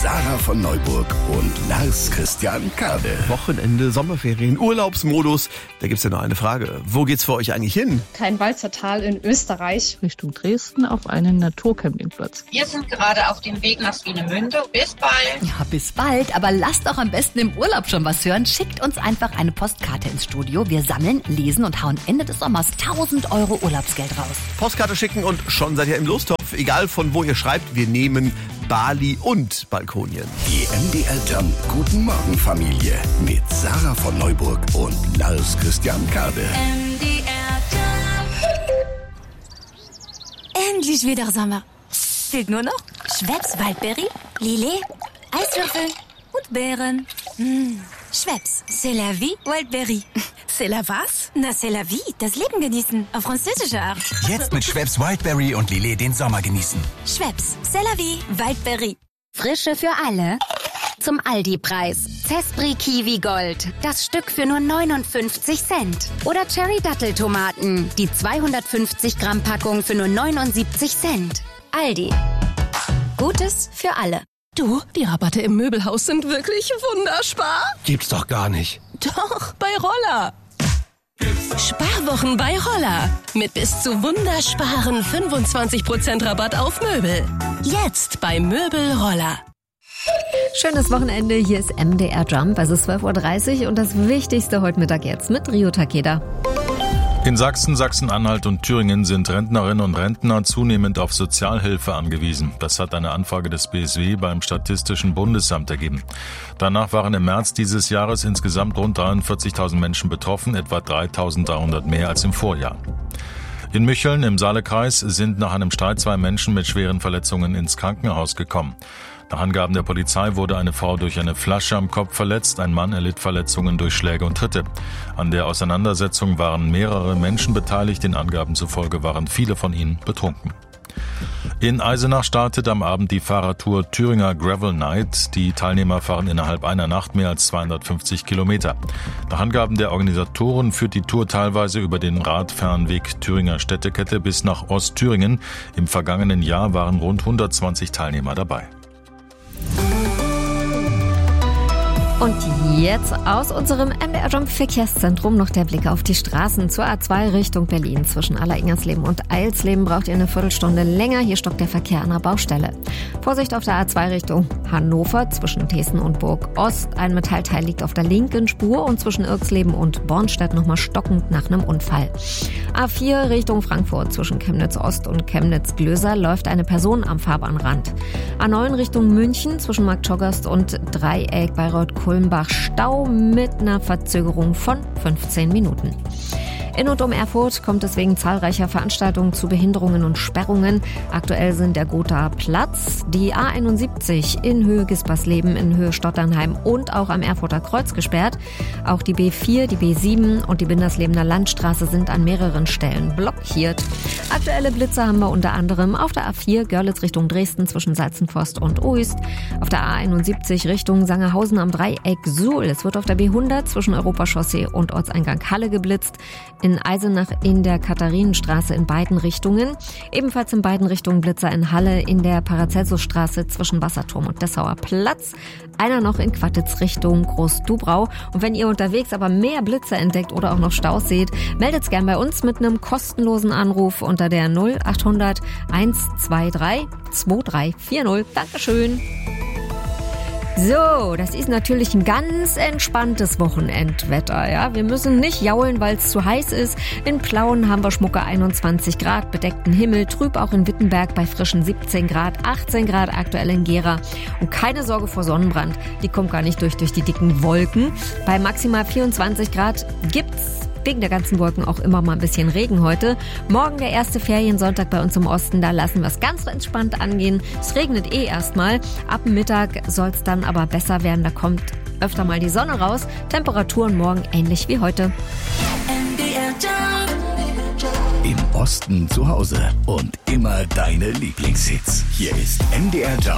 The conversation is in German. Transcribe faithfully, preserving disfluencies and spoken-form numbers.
Sarah von Neuburg und Lars Christian Kade. Wochenende, Sommerferien, Urlaubsmodus. Da gibt's ja nur eine Frage. Wo geht's für euch eigentlich hin? Kleinwalzer Tal in Österreich. Richtung Dresden auf einen Naturcampingplatz. Wir sind gerade auf dem Weg nach Swinemünde. Bis bald. Ja, bis bald. Aber lasst doch am besten im Urlaub schon was hören. Schickt uns einfach eine Postkarte ins Studio. Wir sammeln, lesen und hauen Ende des Sommers tausend Euro Urlaubsgeld raus. Postkarte schicken und schon seid ihr im Lostopf. Egal von wo ihr schreibt, wir nehmen Bali und Balkonien. Die M D R Jump Guten Morgen Familie mit Sarah von Neuburg und Lars Christian Kade. M D R Jump. Endlich wieder Sommer. Fehlt nur noch Schweppes Waldberry, Lillet, Eiswürfel und Beeren. Mmh. Schweppes, c'est la vie, Wildberry. C'est la was? Na, c'est la vie, das Leben genießen, auf französische Art. Jetzt mit Schweppes Wildberry und Lillet den Sommer genießen. Schweppes, c'est la vie, Wildberry. Frische für alle. Zum Aldi-Preis. Zespri Kiwi Gold. Das Stück für nur neunundfünfzig Cent. Oder Cherry Datteltomaten. Die zweihundertfünfzig Gramm Packung für nur neunundsiebzig Cent. Aldi. Gutes für alle. Du, die Rabatte im Möbelhaus sind wirklich wunderspar. Gibt's doch gar nicht. Doch, bei Roller. Sparwochen bei Roller. Mit bis zu wundersparen fünfundzwanzig Prozent Rabatt auf Möbel. Jetzt bei Möbel Roller. Schönes Wochenende, hier ist M D R Jump. Es ist zwölf Uhr dreißig und das Wichtigste heute Mittag jetzt mit Rio Takeda. In Sachsen, Sachsen-Anhalt und Thüringen sind Rentnerinnen und Rentner zunehmend auf Sozialhilfe angewiesen. Das hat eine Anfrage des B S W beim Statistischen Bundesamt ergeben. Danach waren im März dieses Jahres insgesamt rund dreiundvierzigtausend Menschen betroffen, etwa dreitausenddreihundert mehr als im Vorjahr. In Mücheln im Saalekreis sind nach einem Streit zwei Menschen mit schweren Verletzungen ins Krankenhaus gekommen. Nach Angaben der Polizei wurde eine Frau durch eine Flasche am Kopf verletzt, ein Mann erlitt Verletzungen durch Schläge und Tritte. An der Auseinandersetzung waren mehrere Menschen beteiligt, den Angaben zufolge waren viele von ihnen betrunken. In Eisenach startet am Abend die Fahrradtour Thüringer Gravel Night. Die Teilnehmer fahren innerhalb einer Nacht mehr als zweihundertfünfzig Kilometer. Nach Angaben der Organisatoren führt die Tour teilweise über den Radfernweg Thüringer Städtekette bis nach Ostthüringen. Im vergangenen Jahr waren rund hundertzwanzig Teilnehmer dabei. Und jetzt aus unserem M D R Jump Verkehrszentrum noch der Blick auf die Straßen zur A zwei Richtung Berlin. Zwischen Alleringernsleben und Eilsleben braucht ihr eine Viertelstunde länger. Hier stockt der Verkehr an der Baustelle. Vorsicht auf der A zwei Richtung Hannover zwischen Thesen und Burg Ost. Ein Metallteil liegt auf der linken Spur und zwischen Irksleben und Bornstedt nochmal stockend nach einem Unfall. A vier Richtung Frankfurt zwischen Chemnitz Ost und Chemnitz Glöser läuft eine Person am Fahrbahnrand. A neun Richtung München zwischen Marktschoggerst und Dreieck Bayreuth-Kulmbach Stau mit einer Verzögerung von fünfzehn Minuten. In und um Erfurt kommt es wegen zahlreicher Veranstaltungen zu Behinderungen und Sperrungen. Aktuell sind der Gothaer Platz, die A einundsiebzig in Höhe Gispersleben, in Höhe Stotternheim und auch am Erfurter Kreuz gesperrt. Auch die B vier, die B sieben und die Binderslebener Landstraße sind an mehreren Stellen blockiert. Aktuelle Blitze haben wir unter anderem auf der A vier Görlitz Richtung Dresden zwischen Salzenforst und Uist, auf der A einundsiebzig Richtung Sangerhausen am Dreieck Suhl. Es wird auf der B hundert zwischen Europachaussee und Ortseingang Halle geblitzt. In Eisenach in der Katharinenstraße in beiden Richtungen. Ebenfalls in beiden Richtungen Blitzer in Halle in der Paracelsusstraße zwischen Wasserturm und Dessauer Platz. Einer noch in Quattitz Richtung Groß-Dubrau. Und wenn ihr unterwegs aber mehr Blitzer entdeckt oder auch noch Staus seht, meldet's gern bei uns mit einem kostenlosen Anruf unter der null achthundert hundertzweiundzwanzig zweiunddreißig vierzig. Dankeschön. So, das ist natürlich ein ganz entspanntes Wochenendwetter, ja. Wir müssen nicht jaulen, weil es zu heiß ist. In Plauen haben wir schmucke einundzwanzig Grad, bedeckten Himmel, trüb auch in Wittenberg bei frischen siebzehn Grad, achtzehn Grad aktuell in Gera. Und keine Sorge vor Sonnenbrand, die kommt gar nicht durch durch die dicken Wolken. Bei maximal vierundzwanzig Grad gibt's wegen der ganzen Wolken auch immer mal ein bisschen Regen heute. Morgen der erste Feriensonntag bei uns im Osten, da lassen wir es ganz entspannt angehen. Es regnet eh erstmal. Ab Mittag soll es dann aber besser werden. Da kommt öfter mal die Sonne raus. Temperaturen morgen ähnlich wie heute. Im Osten zu Hause und immer deine Lieblingshits. Hier ist M D R Jump.